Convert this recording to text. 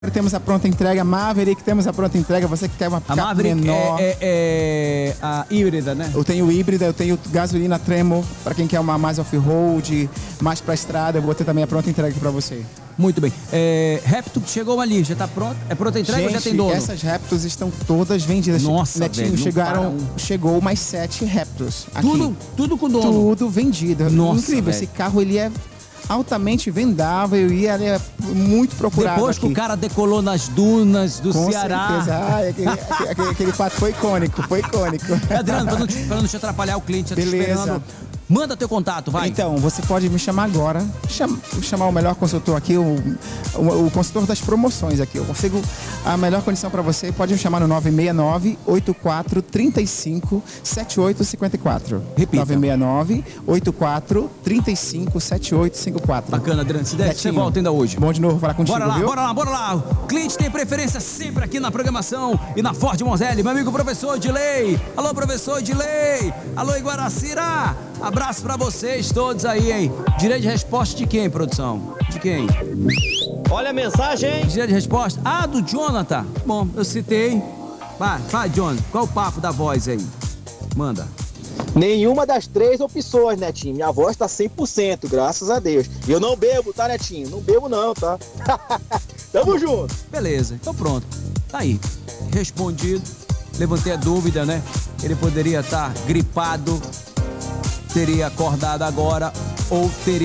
Temos a pronta entrega, Maverick, temos a pronta entrega, você que quer uma picape Maverick menor. é a híbrida, né? Eu tenho híbrida, eu tenho gasolina Tremo, para quem quer uma mais off-road, mais pra estrada, eu vou ter também a pronta entrega aqui pra você. Muito bem. Raptor chegou ali, já tá pronto? É pronta entrega ou já tem dono? Essas Raptors estão todas vendidas. Nossa, Netinho, velho, chegou mais 7 Raptors aqui. Tudo com dono? Tudo vendido. Nossa, incrível, velho. esse carro ele é altamente vendável e ele é muito procurado. Depois que aqui. o cara decolou nas dunas do Com Ceará. certeza. Aquele fato foi icônico, foi icônico. Adriano, pra não te atrapalhar, o cliente tá te Beleza. esperando. Manda teu contato, vai. Então, você pode me chamar agora, chamar o melhor consultor aqui, o consultor das promoções aqui. Eu consigo a melhor condição para você. Pode me chamar no 969-8435-7854. Repita. 969-8435-7854. Bacana, Adriano. Se der, você Netinho, volta ainda hoje. Bom de novo falar contigo, Bora lá, viu? bora lá. O cliente tem preferência sempre aqui na programação e na Ford Monzelli. Meu amigo professor Edilei. Alô, professor Edilei. Alô, Iguaracira. Abraço pra vocês todos aí, hein? Direito de resposta de quem, produção? De quem? Olha a mensagem, hein? Direito de resposta? Ah, do Jonathan. Bom, eu citei. Vai, Jonathan. Qual é o papo da voz aí? Manda. Nenhuma das 3 opções, Netinho. Minha voz tá 100%, graças a Deus. E eu não bebo, tá, Netinho? Não bebo não, tá? Tamo junto. Beleza, então pronto. Tá aí. Respondido. Levantei a dúvida, né? Ele poderia estar gripado, teria acordado agora ou teria